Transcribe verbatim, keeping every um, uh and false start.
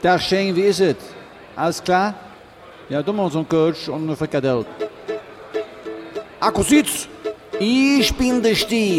Tag Shane, wie ist es? Alles klar? Ja, du machst so einen Coach und eine Frikadelle. Akku Sitz, ich bin der Stier.